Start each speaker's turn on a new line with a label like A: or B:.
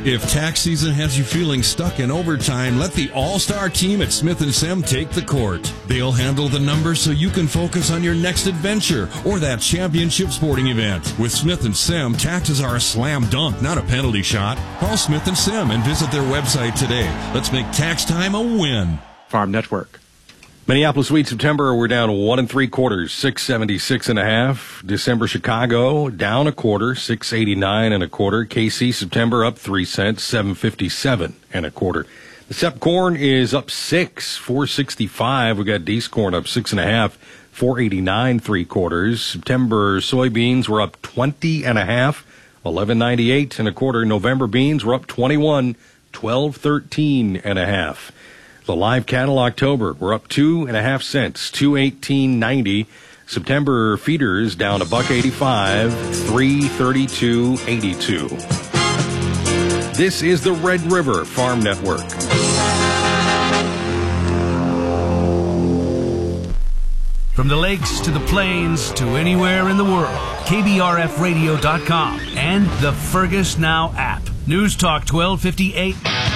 A: If tax season has you feeling stuck in overtime, let the all-star team at Smith & Sem take the court. They'll handle the numbers so you can focus on your next adventure or that championship sporting event. With Smith & Sem, taxes are a slam dunk, not a penalty shot. Call Smith & Sem and visit their website today. Let's make tax time a win.
B: Farm Network. Minneapolis wheat September, we're down 1 3/4, 676.5. December Chicago down a quarter, 689.25. KC September up 3 cents, 757.25. The Sep corn is up 6, 465. We got Dees corn up 6.5, 489.75. September soybeans were up 20.5, 1198.25. November beans were up 21, 1213.5. The live cattle October, we're up 2.5 cents, 218.90. September feeders down $1.85, 332.82. This is the Red River Farm Network.
C: From the lakes to the plains to anywhere in the world, KBRFradio.com and the Fergus Now app. News Talk 1258.